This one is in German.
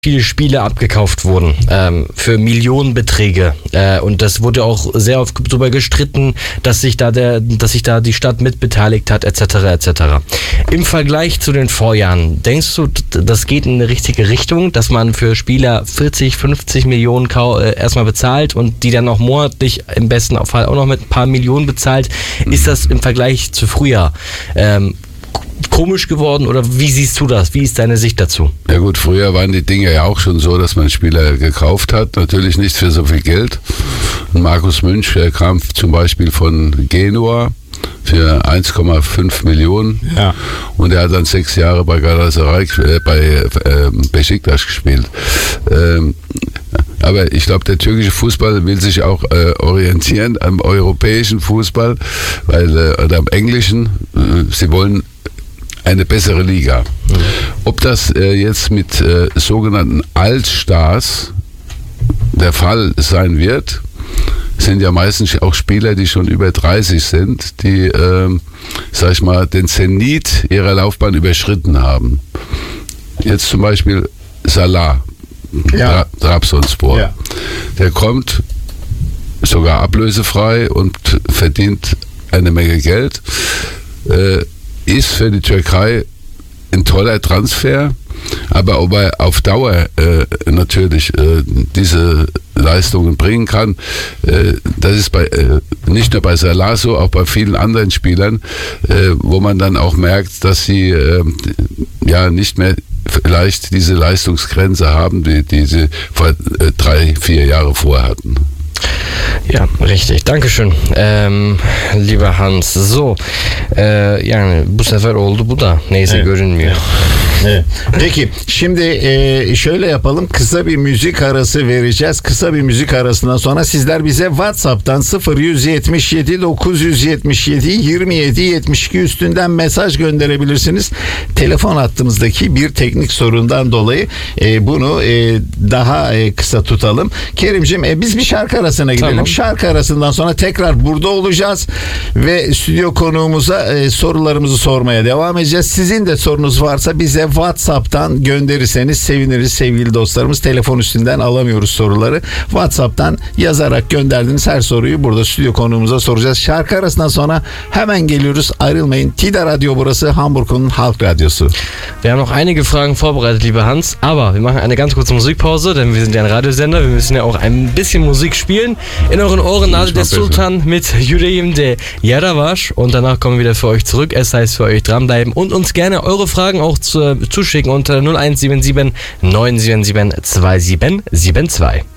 viele Spiele abgekauft wurden für Millionenbeträge und das wurde auch sehr oft darüber gestritten, dass sich da die Stadt mitbeteiligt hat etc. etc. Im Vergleich zu den Vorjahren, denkst du, das geht in eine richtige Richtung, dass man für Spieler 40, 50 Millionen erstmal bezahlt und die dann auch monatlich im besten Fall auch noch mit ein paar Millionen bezahlt? Ist das im Vergleich zu früher komisch geworden oder wie siehst du das? Wie ist deine Sicht dazu? Ja gut, früher waren die Dinge ja auch schon so, dass man Spieler gekauft hat, natürlich nicht für so viel Geld. Und Markus Münch kam zum Beispiel von Genua für 1,5 Millionen und er hat dann 6 Jahre bei Galatasaray, bei Beşiktaş gespielt. Aber ich glaube, der türkische Fußball will sich auch orientieren am europäischen Fußball, oder am englischen. Sie wollen eine bessere Liga. Ob das jetzt mit sogenannten Altstars der Fall sein wird, sind ja meistens auch Spieler, die schon über 30 sind, die, sag ich mal, den Zenit ihrer Laufbahn überschritten haben. Jetzt zum Beispiel Salah, Trabzonspor. Ja. Der kommt sogar ablösefrei und verdient eine Menge Geld. Ist für die Türkei ein toller Transfer, aber ob er auf Dauer natürlich diese Leistungen bringen kann, das ist nicht nur bei Salah so, auch bei vielen anderen Spielern, wo man dann auch merkt, dass sie nicht mehr vielleicht diese Leistungsgrenze haben, die sie vor 3-4 Jahre vorher hatten. Ja, richtig. Dankeschön, lieber Hans. So, yani bu sefer oldu bu da. Neyse görünmüyor. Evet. Peki şimdi şöyle yapalım, kısa bir müzik arası vereceğiz. Kısa bir müzik arasından sonra sizler bize WhatsApp'tan 0177 977 27 72 üstünden mesaj gönderebilirsiniz. Telefon hattımızdaki bir teknik sorundan dolayı bunu daha kısa tutalım. Kerimciğim, biz bir şarkı arasına gidelim. Tamam. Şarkı arasından sonra tekrar burada olacağız ve stüdyo konuğumuza sorularımızı sormaya devam edeceğiz. Sizin de sorunuz varsa bize WhatsApp'tan gönderirseniz seviniriz sevgili dostlarımız. Telefon üstünden alamıyoruz soruları. WhatsApp'tan yazarak gönderdiğiniz her soruyu burada stüdyo konuğumuza soracağız. Şarkı arasından sonra hemen geliyoruz. Ayrılmayın. TİDA Radio burası, Hamburg'un Halk Radyosu. Wir haben noch einige Fragen vorbereitet, lieber Hans, aber wir machen eine ganz kurze Musikpause, denn wir sind ja ein Radiosender. Wir müssen ja auch ein bisschen Musik spielen. In euren Ohren Nazi der Sultan mit Yüreğimde Yara var und danach kommen wir wieder für euch zurück. Es heißt für euch dranbleiben und uns gerne eure Fragen auch zuschicken unter 0177 977 2772.